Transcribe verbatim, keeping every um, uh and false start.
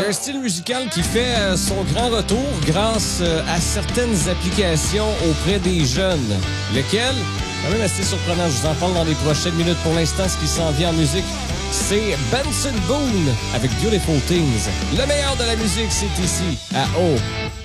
un style musical qui fait euh, son grand retour grâce euh, à certaines applications auprès des jeunes. Lequel? Quand même assez surprenant. Je vous en parle dans les prochaines minutes. Pour l'instant, ce qui s'en vient en musique, c'est Benson Boone avec Beautiful Things. Le meilleur de la musique, c'est ici, à O.